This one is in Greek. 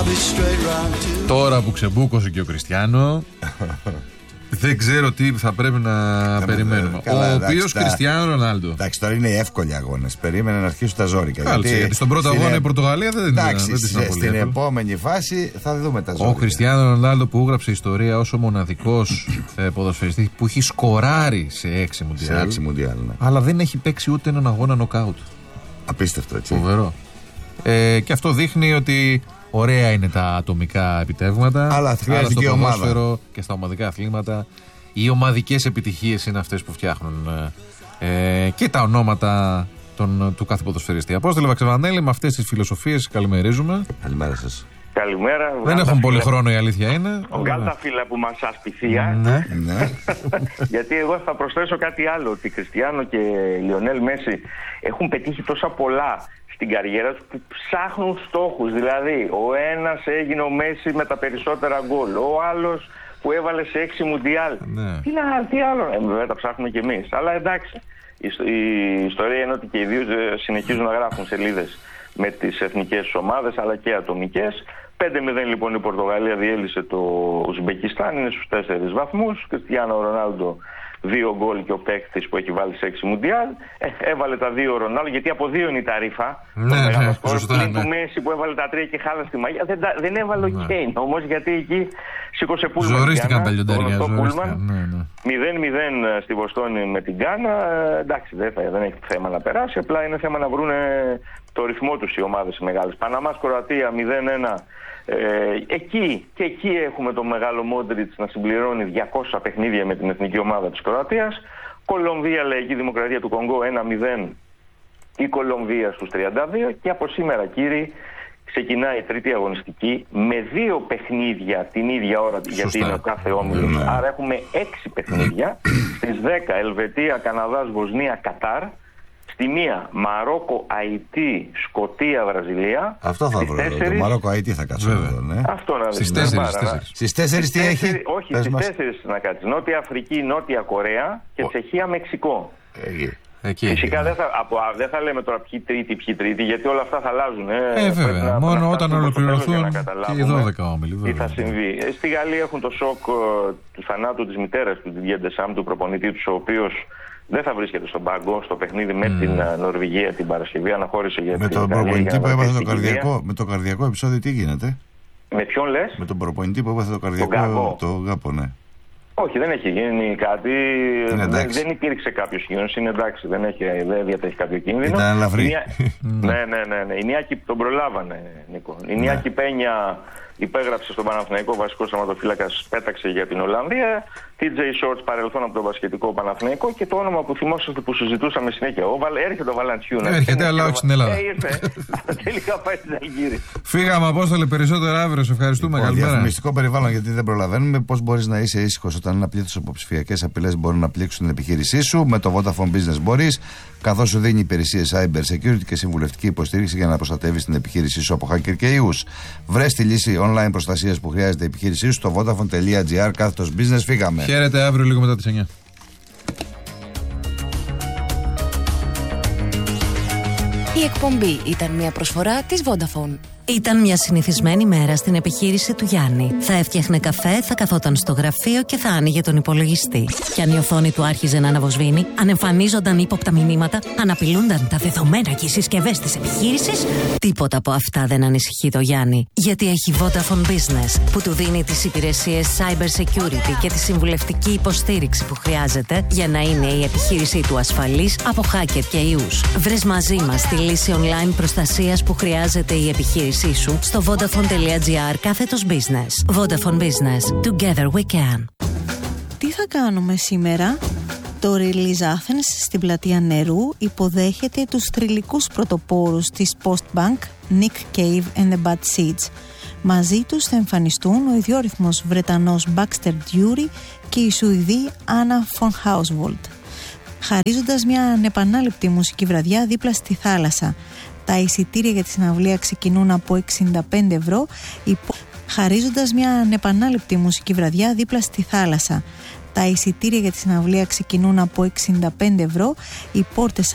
Τώρα που ξεμπούκωσε και ο Κριστιάνο, δεν ξέρω τι θα πρέπει να περιμένουμε. Ο οποίος Κριστιάνο Ρονάλντο. Εντάξει, τώρα είναι οι εύκολοι αγώνες. Περίμενε να αρχίσουν τα ζόρικα. Γιατί στον πρώτο αγώνα η Πορτογαλία δεν είναι. Στην επόμενη φάση θα δούμε τα ζώρικα. Ο Κριστιάνο Ρονάλντο που έγραψε ιστορία ως ο μοναδικός ποδοσφαιριστής που έχει σκοράρει σε 6 Μουντιάλ. Ναι. Αλλά δεν έχει παίξει ούτε έναν αγώνα νοκάουτ. Απίστευτο, έτσι. Φοβερό. Και αυτό δείχνει ότι ωραία είναι τα ατομικά επιτεύγματα. Αλλά χρειάζεται και ομάδα. Και στα ομαδικά αθλήματα. Οι ομαδικές επιτυχίες είναι αυτές που φτιάχνουν και τα ονόματα του κάθε ποδοσφαιριστή. Απόστολε Βαξεβανέλη, με αυτές τις φιλοσοφίες καλημερίζουμε. Καλημέρα σας. Καλημέρα. Δεν έχουν πολύ χρόνο, η αλήθεια είναι. Ο Γκάλτα-φίλα που μας ασπιθία. Ναι. Γιατί εγώ θα προσθέσω κάτι άλλο. Ότι Κριστιάνο και Λιονέλ Μέση έχουν πετύχει τόσα πολλά στην καριέρα τους που ψάχνουν στόχους. Δηλαδή, ο ένας έγινε ο Μέση με τα περισσότερα γκολ. Ο άλλος που έβαλε σε 6 Μουντιάλ. Ναι. Τι άλλο. Βέβαια τα ψάχνουμε κι εμείς. Αλλά εντάξει. Η ιστορία είναι ότι και οι δύο συνεχίζουν να γράφουν σελίδες με τις εθνικές ομάδες αλλά και ατομικές. 5-0 λοιπόν η Πορτογαλία διέλυσε το Ουσμπεκιστάν, είναι στους 4 βαθμούς. Κριστιάνο Ρονάλντο 2 γκολ και ο παίκτης που έχει βάλει σε 6 Μουντιάλ. Έβαλε τα 2 ο Ρονάλντο, γιατί από 2 είναι η ταρήφα. Πλην του Μέση που έβαλε τα 3 και χάλασε τη μαγεία. Δεν έβαλε ο Κέιν όμως, γιατί εκεί σήκωσε πούλμαν. Ζορίστηκαν τα λιοντάρια. 0-0 στη Βοστόνη με την Γκάνα. Εντάξει, δεν έχει θέμα να περάσει. Απλά είναι θέμα να βρούνε το ρυθμό τους οι ομάδες οι μεγάλες. Παναμάς Κροατία 0-1. Εκεί έχουμε τον μεγάλο Μόντριτς να συμπληρώνει 200 παιχνίδια με την εθνική ομάδα της Κροατίας. Κολομβία, Λαϊκή Δημοκρατία του Κονγκό 1-0, η Κολομβία στους 32. Και από σήμερα, κύριοι, ξεκινάει η τρίτη αγωνιστική με 2 παιχνίδια την ίδια ώρα. Σωστά. Γιατί είναι ο κάθε όμιλος. Άρα έχουμε 6 παιχνίδια. Στις 10 Ελβετία, Καναδάς, Βοσνία, Κατάρ. Στη μία Μαρόκο, Αϊτή, Σκωτία, Βραζιλία. Αυτό θα βρω. Το Μαρόκο, Αϊτή θα κάτσω εδώ, ναι. Αυτό να δεις. Στις 4 τι έχει? Όχι, στις 4 να κάτσεις. Νότια Αφρική, Νότια Κορέα και Τσεχία, Μεξικό. Φυσικά δεν θα λέμε τώρα ποιοι τρίτη, γιατί όλα αυτά θα αλλάζουν. Βέβαια. Μόνο όταν ολοκληρωθούν και οι 12 όμιλοι. Τι θα συμβεί. Στη Γαλλία έχουν το σοκ του θανάτου της μητέρας του Didier Deschamps, του προπονητή του, ο οποίος δεν θα βρίσκεται στον πάγκο στο παιχνίδι με την Νορβηγία την Παρασκευή. Αναχώρησε για με τον προπονητή που έπαθε το καρδιακό επεισόδιο, τι γίνεται? Με ποιον λες? Με τον προπονητή που έπαθε το καρδιακό, το Γάπο, ναι. Όχι, δεν έχει γίνει κάτι. Δεν υπήρξε κάποιο κίνδυνο. Είναι εντάξει, δεν διατέχει κάποιο κίνδυνο. Ήταν ελαφρύ. Ναι. Η Νιάκη τον προλάβανε, Νίκο. Η Νιάκη Πένια υπέγραψε στον Παναθηναϊκό, βασικός τερματοφύλακας, πέταξε για την Ολλανδία. TJ Shorts, παρελθόν από τον μπασκετικό Παναθηναϊκό, και το όνομα που θυμόσαστε που συζητούσαμε συνέχεια. Έρχεται ο Βαλαντσιούνα. Έρχεται, αλλά όχι στην Ελλάδα. Τελικά πάει στην Αλγύρη. Φύγαμε, Απόστολε, περισσότερα αύριο. Σε ευχαριστούμε. Καλημέρα. Διαφημιστικό περιβάλλον, γιατί δεν προλαβαίνουμε. Πώς μπορείς να είσαι ήσυχος όταν ένα πλήθος από ψηφιακές απειλές μπορούν να πλήξουν την επιχείρησή σου? Με το Vodafone Business μπορείς, καθώς σου δίνει υπηρεσίες cyber security και συμβουλευτική υποστήριξη για να προστατεύεις την επιχείρησή σου από hacker και ιούς. Βρες τη λύση online προστασίας που χρειάζεται η επιχείρησή σου στο vodafone.gr/business. Φύγαμε. Χαίρετε, αύριο λίγο μετά τις 9. Η εκπομπή ήταν μια προσφορά της Vodafone. Ήταν μια συνηθισμένη μέρα στην επιχείρηση του Γιάννη. Θα έφτιαχνε καφέ, θα καθόταν στο γραφείο και θα άνοιγε τον υπολογιστή. Κι αν η οθόνη του άρχιζε να αναβοσβήνει, αν εμφανίζονταν ύποπτα μηνύματα, αν απειλούνταν τα δεδομένα και οι συσκευές της επιχείρησης, τίποτα από αυτά δεν ανησυχεί το Γιάννη. Γιατί έχει Vodafone Business, που του δίνει τις υπηρεσίες cyber security και τη συμβουλευτική υποστήριξη που χρειάζεται για να είναι η επιχείρησή του ασφαλής από hacker και ιούς. Βρες μαζί μας τη λύση online προστασίας που χρειάζεται η επιχείρηση σου στο vodafone.gr/business. Vodafone Business. Together we can. Τι θα κάνουμε σήμερα? Το Release Athens στην πλατεία Νερού υποδέχεται τους θρυλικούς πρωτοπόρους της Postbank, Nick Cave and the Bad Seeds. Μαζί τους θα εμφανιστούν ο ιδιόρυθμος Βρετανός Baxter Dury και η Σουηδή Anna von Hauswald, χαρίζοντας μια ανεπανάληπτη μουσική βραδιά δίπλα στη θάλασσα. Τα εισιτήρια για τη συναυλία ξεκινούν από 65 ευρώ, χαρίζοντας μια ανεπανάληπτη μουσική βραδιά δίπλα στη θάλασσα. Τα εισιτήρια για τη συναυλία ξεκινούν από 65 ευρώ, οι πόρτες